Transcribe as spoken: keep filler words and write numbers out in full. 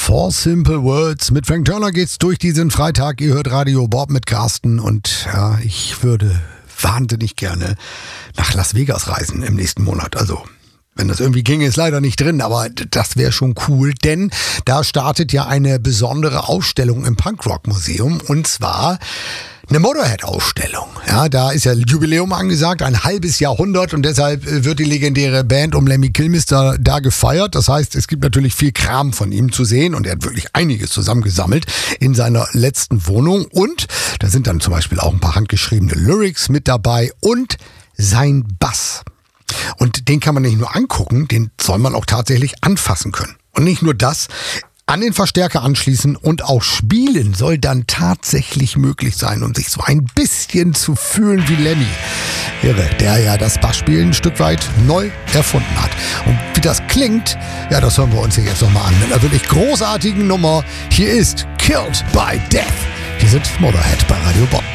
Four Simple Words. Mit Frank Turner geht's durch diesen Freitag. Ihr hört Radio Bob mit Carsten und ja, ich würde wahnsinnig gerne nach Las Vegas reisen im nächsten Monat. Also, wenn das irgendwie ginge, ist leider nicht drin, aber das wäre schon cool, denn da startet ja eine besondere Ausstellung im Punkrock-Museum und zwar eine Motorhead-Ausstellung. Ja, da ist ja Jubiläum angesagt, ein halbes Jahrhundert und deshalb wird die legendäre Band um Lemmy Kilmister da gefeiert. Das heißt, es gibt natürlich viel Kram von ihm zu sehen und er hat wirklich einiges zusammengesammelt in seiner letzten Wohnung und da sind dann zum Beispiel auch ein paar handgeschriebene Lyrics mit dabei und sein Bass. Und den kann man nicht nur angucken, den soll man auch tatsächlich anfassen können. Und nicht nur das, an den Verstärker anschließen und auch spielen soll dann tatsächlich möglich sein und sich so ein bisschen zu fühlen wie Lemmy. Irre, der ja das Bassspielen ein Stück weit neu erfunden hat. Und wie das klingt, ja, das hören wir uns hier jetzt nochmal an. Mit einer wirklich großartigen Nummer. Hier ist Killed by Death. Hier sind Motorhead bei Radio Bob.